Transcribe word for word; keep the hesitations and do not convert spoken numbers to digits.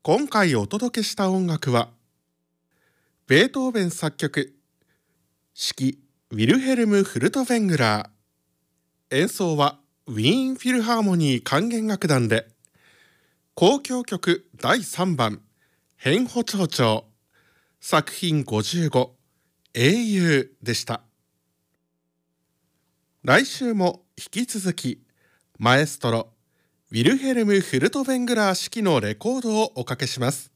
今回お届けした音楽はベートーベン作曲、指揮ウィルヘルム・フルトヴェングラー、演奏はウィーンフィルハーモニー管弦楽団で、交響曲だいさんばん変歩長調、作品ごじゅうご英雄でした。来週も引き続きマエストロウィルヘルム・フルトヴェングラー指揮のレコードをおかけします。